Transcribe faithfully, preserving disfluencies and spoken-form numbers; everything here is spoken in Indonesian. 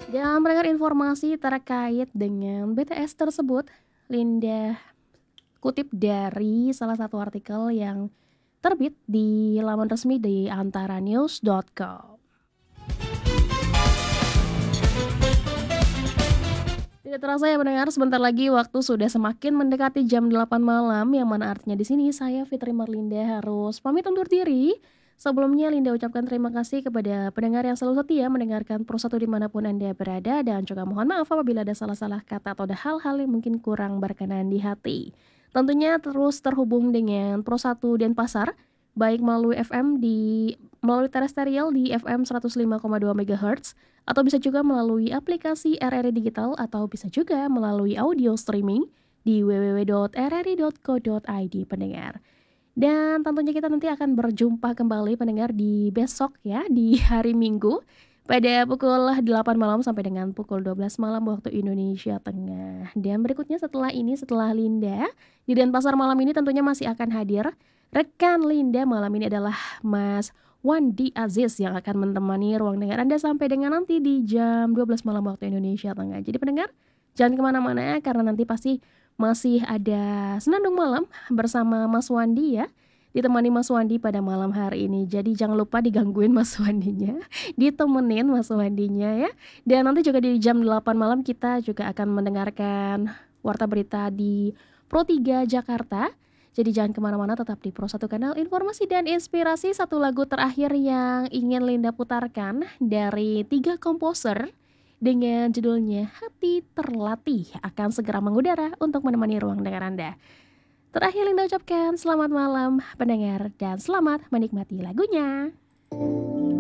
Dan mendengar informasi terkait dengan B T S tersebut, Linda kutip dari salah satu artikel yang terbit di laman resmi di antaranews dot com. Tidak terasa ya mendengar, sebentar lagi waktu sudah semakin mendekati jam delapan malam, yang mana artinya di sini saya Fitri Marlinda harus pamit undur diri. Sebelumnya Linda ucapkan terima kasih kepada pendengar yang selalu setia mendengarkan Pro satu dimanapun Anda berada, dan juga mohon maaf apabila ada salah-salah kata atau ada hal-hal yang mungkin kurang berkenan di hati. Tentunya terus terhubung dengan Pro satu Denpasar, baik melalui F M di melalui terestrial di F M seratus lima koma dua megahertz, atau bisa juga melalui aplikasi R R I Digital, atau bisa juga melalui audio streaming di w w w dot r r i dot co dot i d pendengar. Dan tentunya kita nanti akan berjumpa kembali pendengar di besok ya, di hari Minggu pada pukul delapan malam sampai dengan pukul dua belas malam waktu Indonesia Tengah. Dan berikutnya setelah ini, setelah Linda di Denpasar malam ini tentunya masih akan hadir rekan Linda malam ini adalah Mas Wandi Aziz yang akan menemani ruang dengar Anda sampai dengan nanti di jam dua belas malam waktu Indonesia Tengah. Jadi pendengar, jangan kemana-mana karena nanti pasti masih ada Senandung Malam bersama Mas Wandi ya, ditemani Mas Wandi pada malam hari ini. Jadi jangan lupa digangguin Mas Wandinya, ditemenin Mas Wandinya ya. Dan nanti juga di jam delapan malam kita juga akan mendengarkan Warta Berita di Pro tiga Jakarta. Jadi jangan kemana-mana, tetap di Pro satu Kanal Informasi dan Inspirasi. Satu lagu terakhir yang ingin Linda putarkan dari tiga komposer dengan judulnya Hati Terlatih akan segera mengudara untuk menemani ruang dengar Anda. Terakhir Linda ucapkan selamat malam pendengar dan selamat menikmati lagunya.